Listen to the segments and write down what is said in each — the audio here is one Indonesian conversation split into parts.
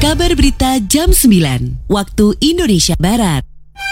Kabar Berita Jam 9, waktu Indonesia Barat.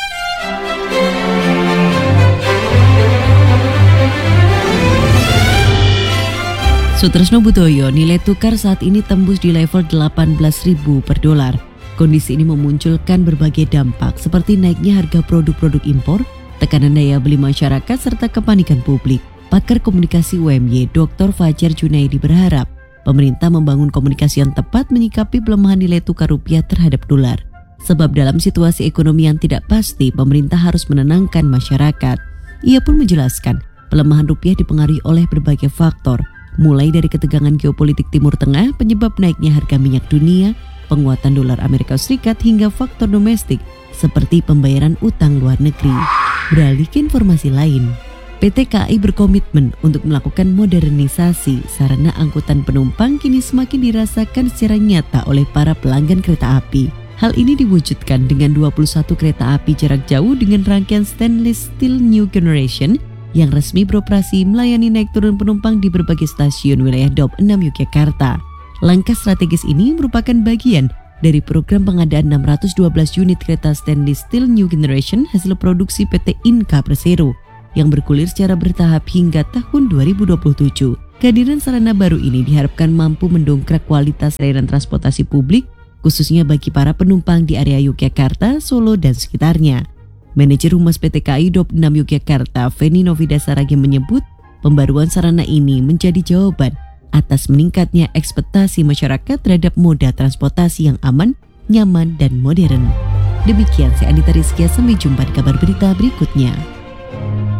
Sutresno Budoyo, nilai tukar saat ini tembus di level 18.000 per dolar. Kondisi ini memunculkan berbagai dampak seperti naiknya harga produk-produk impor, tekanan daya beli masyarakat, serta kepanikan publik. Pakar komunikasi UMY, Dr. Fajar Junaidi berharap pemerintah membangun komunikasi yang tepat menyikapi pelemahan nilai tukar rupiah terhadap dolar. Sebab dalam situasi ekonomi yang tidak pasti, pemerintah harus menenangkan masyarakat. Ia pun menjelaskan, pelemahan rupiah dipengaruhi oleh berbagai faktor, mulai dari ketegangan geopolitik Timur Tengah, penyebab naiknya harga minyak dunia, penguatan dolar Amerika Serikat, hingga faktor domestik seperti pembayaran utang luar negeri. Beralih ke informasi lain, PT KAI berkomitmen untuk melakukan modernisasi sarana angkutan penumpang kini semakin dirasakan secara nyata oleh para pelanggan kereta api. Hal ini diwujudkan dengan 21 kereta api jarak jauh dengan rangkaian stainless steel new generation yang resmi beroperasi melayani naik turun penumpang di berbagai stasiun wilayah Daup 6 Yogyakarta. Langkah strategis ini merupakan bagian dari program pengadaan 612 unit kereta stainless steel new generation hasil produksi PT Inka Persero yang bergulir secara bertahap hingga tahun 2027. Kehadiran sarana baru ini diharapkan mampu mendongkrak kualitas layanan transportasi publik, khususnya bagi para penumpang di area Yogyakarta, Solo, dan sekitarnya. Manajer Humas PT KAI Daup 6 Yogyakarta, Feni Novida Saragi menyebut, pembaruan sarana ini menjadi jawaban atas meningkatnya ekspektasi masyarakat terhadap moda transportasi yang aman, nyaman, dan modern. Demikian saya Anita Rizkia, sampai jumpa di kabar berita berikutnya.